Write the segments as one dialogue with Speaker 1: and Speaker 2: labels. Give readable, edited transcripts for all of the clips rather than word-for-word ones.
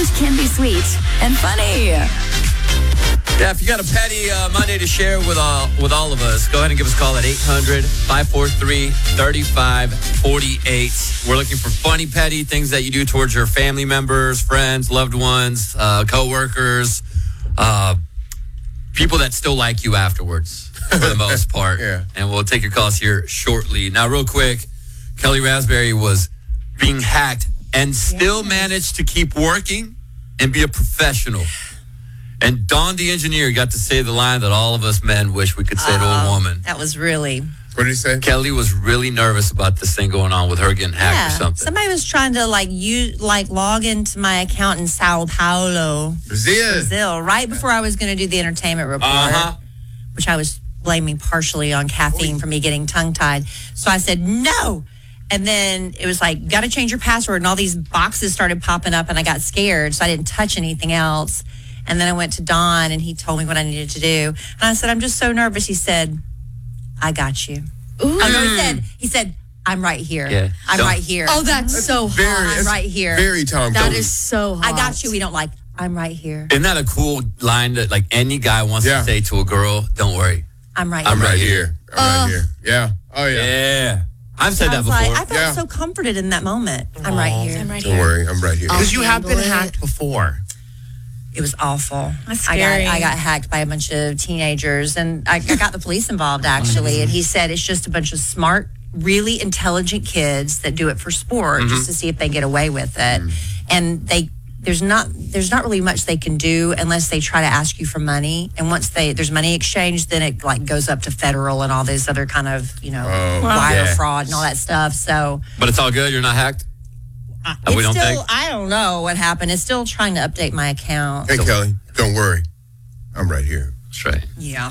Speaker 1: which can be sweet and funny.
Speaker 2: Yeah, if you got a petty Monday to share with all of us, go ahead and give us a call at 800-543-3548. We're looking for funny, petty things that you do towards your family members, friends, loved ones, co-workers, people that still like you afterwards, for the most part.
Speaker 3: Yeah.
Speaker 2: And we'll take your calls here shortly. Now, real quick, Kelly Raspberry was being hacked and still managed to keep working and be a professional. And Dawn, the engineer, got to say the line that all of us men wish we could say to a woman.
Speaker 4: That was really...
Speaker 3: What did he say?
Speaker 2: Kelly was really nervous about this thing going on with her getting hacked or something.
Speaker 4: Somebody was trying to log into my account in Sao Paulo, Brazil, right before I was going to do the entertainment report, which I was blaming partially on caffeine for me getting tongue-tied. So I said, no. And then it was like, got to change your password. And all these boxes started popping up and I got scared. So I didn't touch anything else. And then I went to Don and he told me what I needed to do. And I said, I'm just so nervous. He said, I got you.
Speaker 1: Ooh.
Speaker 4: Oh, no, he said, I'm right here.
Speaker 2: Yeah.
Speaker 4: I'm right here.
Speaker 1: Oh, that's so hot.
Speaker 4: I'm right here.
Speaker 3: Very Tom
Speaker 1: That
Speaker 3: Cruise.
Speaker 1: is so hot.
Speaker 4: I got you. We don't like, I'm right here.
Speaker 2: Isn't that a cool line that like any guy wants to say to a girl? Don't worry.
Speaker 4: I'm right
Speaker 3: I'm
Speaker 4: here.
Speaker 3: right here. I'm right here. Yeah. Oh, yeah.
Speaker 2: Yeah. I've said
Speaker 4: I
Speaker 2: that
Speaker 4: was
Speaker 2: before.
Speaker 4: like, I felt so comforted in that moment. I'm right here.
Speaker 1: I'm right
Speaker 3: Don't
Speaker 1: here.
Speaker 3: worry. I'm right here.
Speaker 5: Because you have been hacked before.
Speaker 4: It was awful.
Speaker 1: That's scary.
Speaker 4: I got hacked by a bunch of teenagers, and I got the police involved, actually. And he said it's just a bunch of smart, really intelligent kids that do it for sport just to see if they get away with it. And there's not really much they can do unless they try to ask you for money. And once there's money exchange, then it like goes up to federal and all this other kind of wire fraud and all that stuff. So,
Speaker 2: but it's all good. You're not hacked. We don't think.
Speaker 4: I don't know what happened. It's still trying to update my account.
Speaker 3: Hey, Kelly, don't worry. I'm right here.
Speaker 2: That's right.
Speaker 4: Yeah.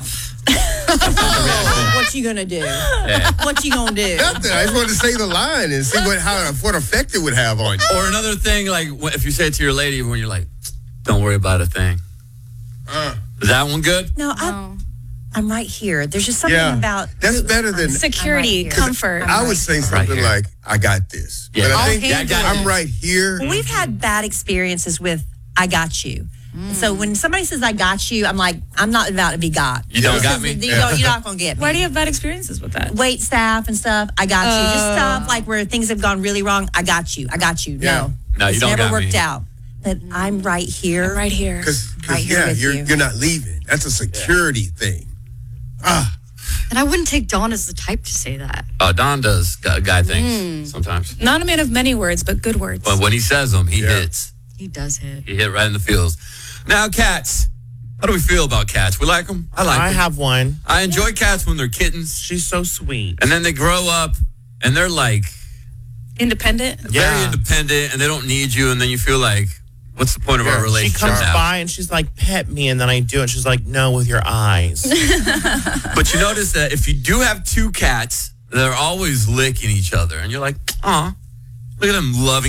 Speaker 4: What you gonna do?
Speaker 2: Yeah.
Speaker 4: What you gonna do?
Speaker 3: Nothing. I just wanted to say the line and see what effect it would have on you.
Speaker 2: Or another thing, like if you say it to your lady when you're like, don't worry about a thing. Is that one good?
Speaker 4: No, I'm right here. There's just something about
Speaker 3: that's better than
Speaker 1: security, comfort.
Speaker 3: I would say something like, I got this.
Speaker 2: Yeah.
Speaker 3: But I think
Speaker 4: handle
Speaker 3: I'm right here.
Speaker 4: Well, we've had bad experiences with I got you. So when somebody says I got you, I'm like, I'm not about to be got.
Speaker 2: You don't got me?
Speaker 4: You're not going to get me.
Speaker 1: Why do you have bad experiences with that?
Speaker 4: Wait staff and stuff, I got you. Just stuff like where things have gone really wrong, I got you.
Speaker 3: Yeah.
Speaker 2: No,
Speaker 4: it's
Speaker 2: you don't
Speaker 4: never
Speaker 2: got
Speaker 4: worked
Speaker 2: me.
Speaker 4: out. But I'm right here.
Speaker 1: I'm right here.
Speaker 3: Because
Speaker 4: Right here with you.
Speaker 3: you're not leaving. That's a security thing.
Speaker 6: And I wouldn't take Dawn as the type to say that.
Speaker 2: Don does guy things sometimes.
Speaker 1: Not a man of many words, but good words.
Speaker 2: But when he says them, he hits.
Speaker 6: He does hit.
Speaker 2: He hit right in the feels. Now, cats. How do we feel about cats? We like them? I like them.
Speaker 5: I have one.
Speaker 2: I enjoy cats when they're kittens.
Speaker 5: She's so sweet.
Speaker 2: And then they grow up and they're like
Speaker 1: Independent.
Speaker 2: very independent and they don't need you. And then you feel like, what's the point of our
Speaker 5: She
Speaker 2: relationship
Speaker 5: comes
Speaker 2: now?
Speaker 5: by and she's like, pet me, and then I do it. She's like, no, with your eyes.
Speaker 2: But you notice that if you do have two cats, they're always licking each other. And you're like, aw, look at them loving